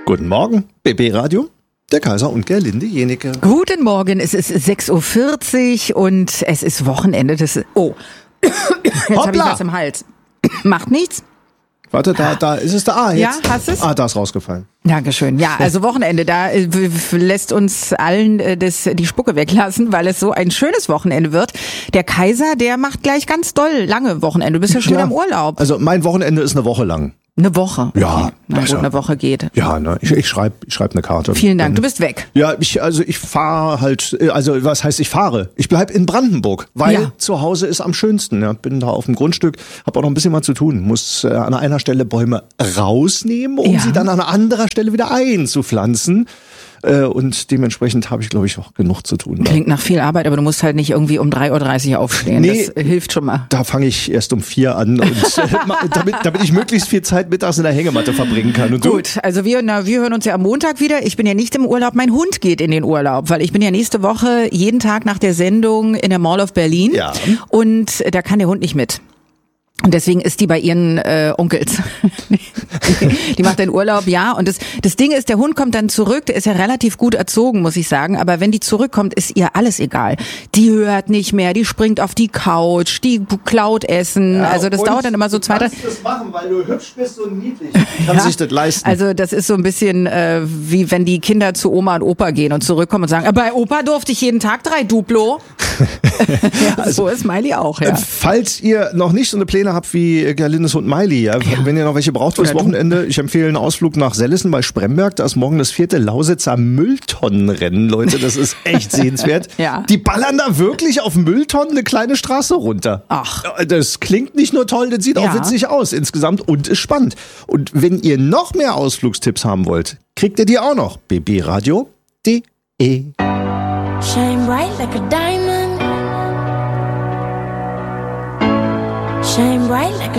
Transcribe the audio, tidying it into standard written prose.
Guten Morgen, BB Radio, der Kaiser und Gerlinde Jenecke. Guten Morgen, es ist 6.40 Uhr und es ist Wochenende. Jetzt habe ich was im Hals. Macht nichts. Warte, da ist es da. Jetzt. Ja, hast du es? Da ist rausgefallen. Dankeschön. Ja, also Wochenende, da lässt uns allen die Spucke weglassen, weil es so ein schönes Wochenende wird. Der Kaiser, der macht gleich ganz doll lange Wochenende. Du bist ja schon wieder im Urlaub. Also mein Wochenende ist eine Woche lang. Eine Woche? Ja. Okay. Na gut, eine Woche geht. Ja, ne, ich schreib eine Karte. Vielen Dank, du bist weg. Ja, ich fahre halt, also was heißt ich fahre? Ich bleib in Brandenburg, weil zu Hause ist am schönsten. Ja, bin da auf dem Grundstück, habe auch noch ein bisschen was zu tun. Muss an einer Stelle Bäume rausnehmen, um sie dann an einer anderen Stelle wieder einzupflanzen. Und dementsprechend habe ich, glaube ich, auch genug zu tun. Klingt nach viel Arbeit, aber du musst halt nicht irgendwie um 3.30 Uhr aufstehen. Nee, das hilft schon mal. Da fange ich erst um 4 an, und, damit ich möglichst viel Zeit mittags in der Hängematte verbringen kann. Und gut, also wir hören uns ja am Montag wieder. Ich bin ja nicht im Urlaub, mein Hund geht in den Urlaub, weil ich bin ja nächste Woche jeden Tag nach der Sendung in der Mall of Berlin. Ja. Und da kann der Hund nicht mit. Und deswegen ist die bei ihren Onkels. Die macht den Urlaub, ja. Und das Ding ist, der Hund kommt dann zurück, der ist ja relativ gut erzogen, muss ich sagen. Aber wenn die zurückkommt, ist ihr alles egal. Die hört nicht mehr, die springt auf die Couch, die klaut Essen. Ja, also das dauert dann immer so 2, 3... Du kannst das machen, weil du hübsch bist und niedlich. Kann sich das leisten. Also das ist so ein bisschen wie wenn die Kinder zu Oma und Opa gehen und zurückkommen und sagen, bei Opa durfte ich jeden Tag 3 Duplo. Ja, so ist Miley auch, ja. Falls ihr noch nicht so eine Pläne habt wie Gerlindes Hund Miley, wenn ihr noch welche braucht fürs Wochenende, ich empfehle einen Ausflug nach Sellissen bei Spremberg. Da ist morgen das 4. Lausitzer Mülltonnenrennen, Leute. Das ist echt sehenswert. Ja. Die ballern da wirklich auf Mülltonnen eine kleine Straße runter. Ach. Das klingt nicht nur toll, das sieht auch witzig aus insgesamt und ist spannend. Und wenn ihr noch mehr Ausflugstipps haben wollt, kriegt ihr die auch noch. bbradio.de. Shine bright like a diamond. Shine bright like a